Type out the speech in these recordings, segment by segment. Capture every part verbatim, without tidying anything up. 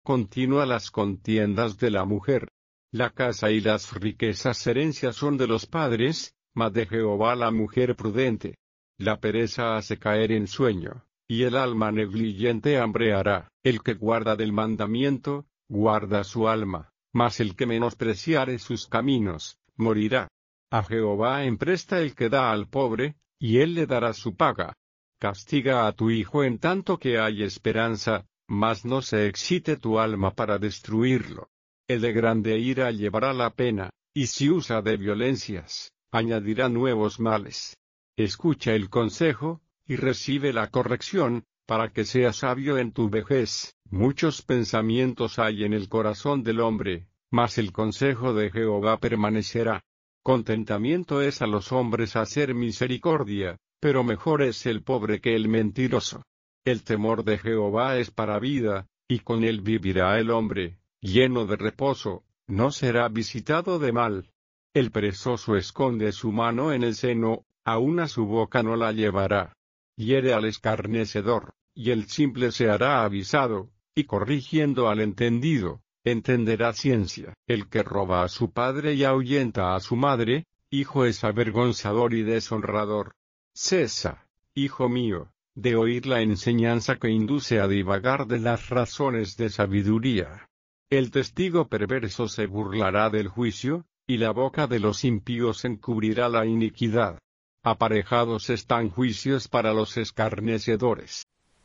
continúa las contiendas de la mujer. La casa y las riquezas herencias son de los padres, mas de Jehová la mujer prudente. La pereza hace caer en sueño, y el alma negligente hambreará. El que guarda del mandamiento, guarda su alma, mas el que menospreciare sus caminos, morirá. A Jehová empresta el que da al pobre, y él le dará su paga. Castiga a tu hijo en tanto que hay esperanza, mas no se excite tu alma para destruirlo. El de grande ira llevará la pena, y si usa de violencias, añadirá nuevos males. Escucha el consejo, y recibe la corrección, para que seas sabio en tu vejez. Muchos pensamientos hay en el corazón del hombre, mas el consejo de Jehová permanecerá. Contentamiento es a los hombres hacer misericordia, pero mejor es el pobre que el mentiroso. El temor de Jehová es para vida, y con él vivirá el hombre, lleno de reposo, no será visitado de mal. El perezoso esconde su mano en el seno, aun a su boca no la llevará. Hiere al escarnecedor, y el simple se hará avisado, y corrigiendo al entendido, entenderá ciencia. El que roba a su padre y ahuyenta a su madre, hijo es avergonzador y deshonrador. Cesa, hijo mío, de oír la enseñanza que induce a divagar de las razones de sabiduría. El testigo perverso se burlará del juicio, y la boca de los impíos encubrirá la iniquidad. Aparejados están juicios para los escarnecedores.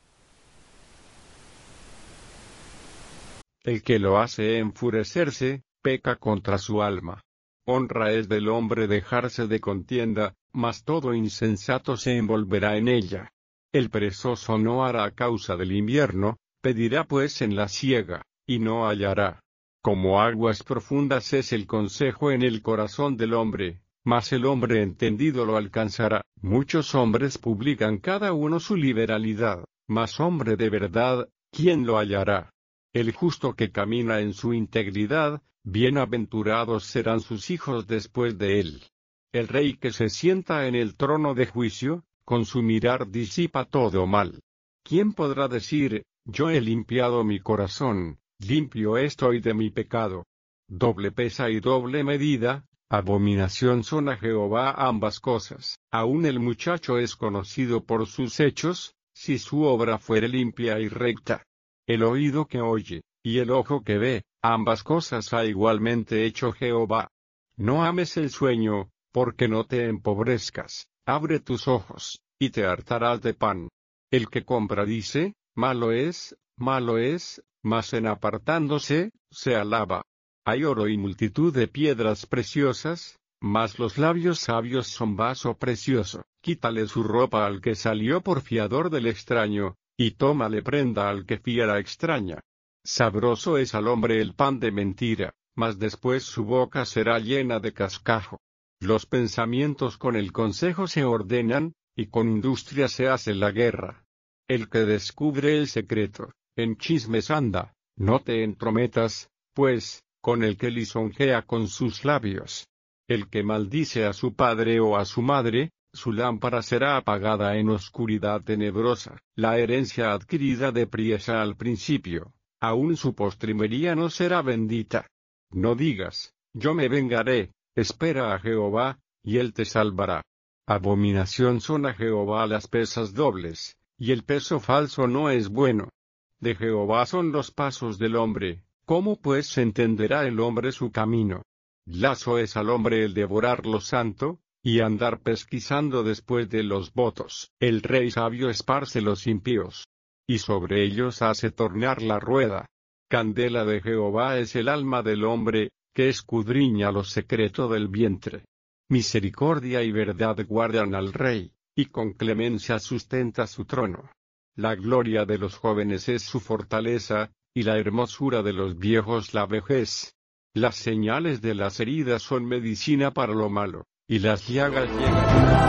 El que lo hace enfurecerse, peca contra su alma. Honra es del hombre dejarse de contienda, mas todo insensato se envolverá en ella. El perezoso no hará causa del invierno, pedirá pues en la siega, y no hallará. Como aguas profundas es el consejo en el corazón del hombre, mas el hombre entendido lo alcanzará. Muchos hombres publican cada uno su liberalidad, mas hombre de verdad, ¿quién lo hallará? El justo que camina en su integridad, bienaventurados serán sus hijos después de él. El rey que se sienta en el trono de juicio, con su mirar disipa todo mal. ¿Quién podrá decir, yo he limpiado mi corazón, limpio estoy de mi pecado? Doble pesa y doble medida, abominación son a Jehová ambas cosas. Aun el muchacho es conocido por sus hechos, si su obra fuere limpia y recta. El oído que oye, y el ojo que ve, ambas cosas ha igualmente hecho Jehová. No ames el sueño, porque no te empobrezcas, abre tus ojos, y te hartarás de pan. El que compra dice, malo es, malo es, mas en apartándose, se alaba. Hay oro y multitud de piedras preciosas, mas los labios sabios son vaso precioso. Quítale su ropa al que salió por fiador del extraño, y tómale prenda al que fiera extraña. Sabroso es al hombre el pan de mentira, mas después su boca será llena de cascajo. Los pensamientos con el consejo se ordenan, y con industria se hace la guerra. El que descubre el secreto, en chismes anda, no te entrometas, pues, con el que lisonjea con sus labios. El que maldice a su padre o a su madre, su lámpara será apagada en oscuridad tenebrosa. La herencia adquirida depriesa al principio, aun su postrimería no será bendita. No digas, yo me vengaré, espera a Jehová, y él te salvará. Abominación son a Jehová las pesas dobles, y el peso falso no es bueno. De Jehová son los pasos del hombre, ¿cómo pues entenderá el hombre su camino? Lazo es al hombre el devorar lo santo, y andar pesquisando después de los votos. El rey sabio esparce los impíos, y sobre ellos hace tornar la rueda. Candela de Jehová es el alma del hombre, que escudriña lo secreto del vientre. Misericordia y verdad guardan al rey, y con clemencia sustenta su trono. La gloria de los jóvenes es su fortaleza, y la hermosura de los viejos la vejez. Las señales de las heridas son medicina para lo malo, y las llagas llegan.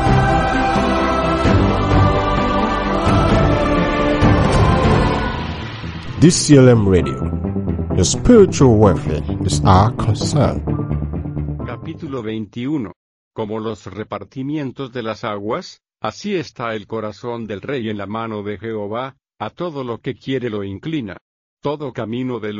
D C L M Radio. Your spiritual welfare is our concern. Capítulo veintiuno. Como los repartimientos de las aguas, así está el corazón del rey en la mano de Jehová, a todo lo que quiere lo inclina. Todo camino del